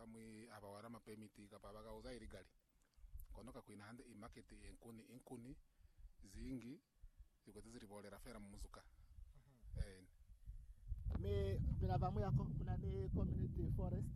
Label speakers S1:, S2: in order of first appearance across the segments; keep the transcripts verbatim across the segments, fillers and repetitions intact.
S1: kamwe abawara ma permit kapaba kauza iligali kono kakwina hande i market enkuni inkuni zingi zikote zilibolera fera mumuzuka. uh -huh. eh
S2: me binavamu yako kuna ni community forest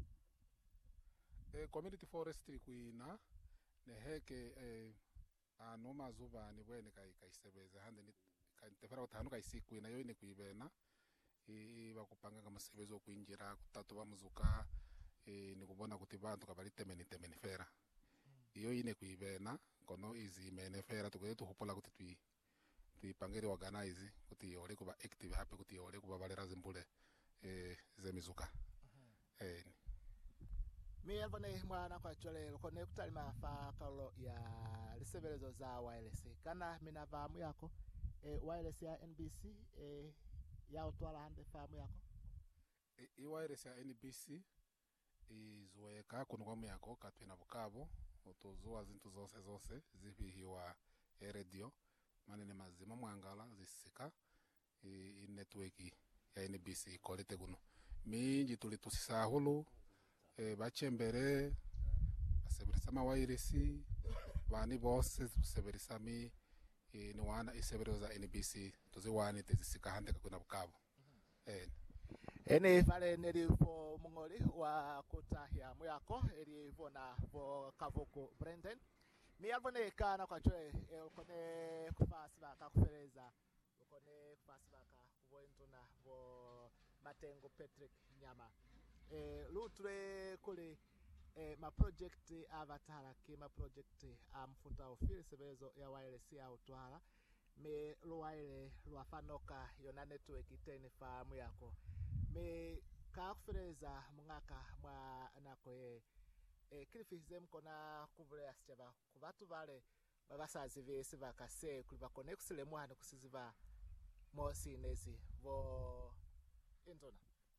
S1: eh community forest kwina neheke eh anoma zuba ni bwene kai kaisebeza hande ni kantefera utanu kaisiku ina yo ine kuibena e bakupanga ngamasebezo kwinjira kutatu bamuzuka e nikubona kuti bantu kabalitemeni temeni fera iyo ine kuibena kono izi mene fera tukoye tuhupola kuti twi twipangere organize kuti yole kuba active happy kuti yole kuba balera zimbule e zemizuka. uh -huh. eh
S2: mi elvone mwana kwa chole kone kutali mafa kalo ya lisebelezo za wireless kana minavamu yako e wireless ya N B C e ya utwala hande famu yako
S1: e, e wireless ya N B C izweka kunugwamu yako katwina bukabo utuzuwa zintu zose zose zibihiwa e radio manene mazima mwangala zisika e, network ya N B C kolete guno minji tulitusisahulu e, bachembere baseberisa ma wireless bani bose tuseberisa mi e, ni wana isebero za N B C tuziwani tezisika hande kakuna bukabo. uh -huh. eh
S2: ene vale nerifo mungoli wa kutahia muyako erivo na vo kavoko Brendan mi alvone kana kwa chwe e, kone kufasi baka kufereza kone kufasi baka kuvointo na vo Matengo Patrick Nyama e, lutre kule e, ma project avatara ke ma project amfuta ofili sebezo ya wireless ya utwala me luwaile luafanoka yona network teni famu yako me kakufereza mungaka mwa nako ye e, kilifize mkona kuvule asichaba kubatu vale babasazi vese bakase kuli bakone kusile mwana kusiziva mosi nezi vo intona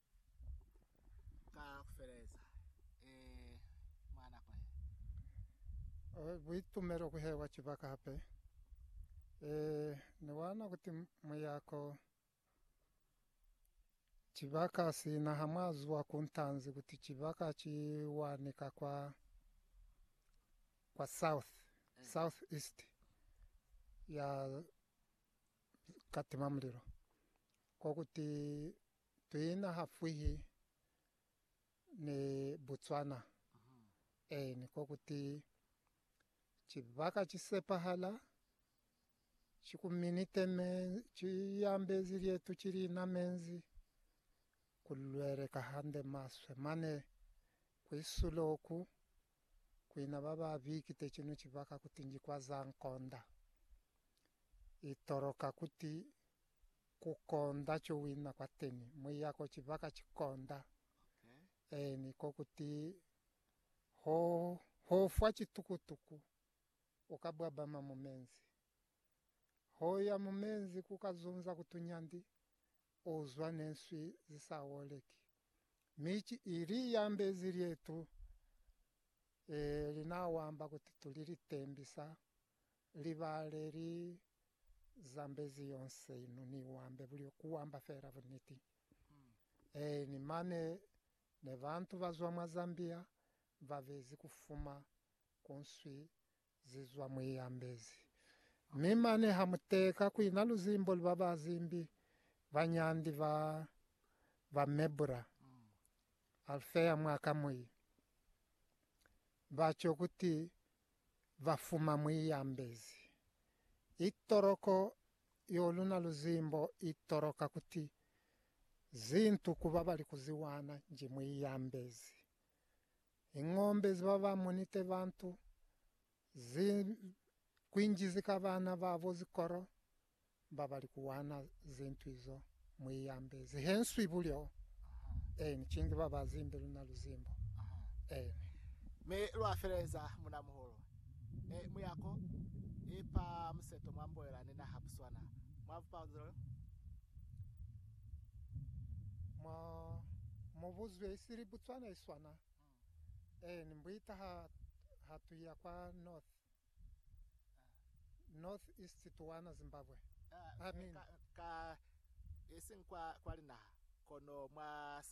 S2: kakufereza e mwana kwa
S3: ye witumero kuhewa chibaka hape e niwana kuti muyako chibaka sina hamazu wa kuntanzi kuti chibaka chiwanika kwa kwa south mm. south east ya katimamliro kwa kuti tuina hafuhi ni Botswana. uh -huh. e ni kwa kuti chibaka chisepahala chikuminite me chiyambezi lyetu chiri na menzi kulwereka hande maswe mane kwisuloku kwina baba vikite chino chibaka kuti njikwa za nkonda itoroka kuti kukonda cho wina kwa teni mwiyako chibaka chikonda. okay. e niko kuti ho ho fwa chitukutuku ukabwaba mamumenzi hoya mumenzi kukazunza kutunyandi uzwa nenswi zisawoleki michi iri yambezi lyetu e, linawamba kuti tulilitembisa livale li zambezi yonse inu ni wambe buli kuwamba fera vuniti. hmm. e, ni mane ne vantu vazwa mwa Zambia vavezi kufuma konswi zizwa mwiyambezi. okay. Mimane hamuteka kwina luzimbo lubaba zimbi vanyandi va va mebura. mm. alfea mwaka mwi vacho kuti vafuma mwiyambezi itoroko yoluna luzimbo itoroka kuti zintu kuba bali kuziwana nje mwiyambezi ing'ombe zibaba monite vantu zi kwinjizika vana vavo zikoro babali kuwana zintu izo mwiyambezi henswi bulyo. eh nichingi baba zimbe luna luzimbo. eh
S2: me lwafereza muna muholo e muyako ipa mseto mwamboera nina hapswana mwavupa zero
S3: ma mobuzwe isiri Botswana iswana. mm. eh nimbuita ha hatuya kwa north uh. north east tuwana Zimbabwe.
S2: uh, I mean ka, ka isinkwa kwalina kono mwa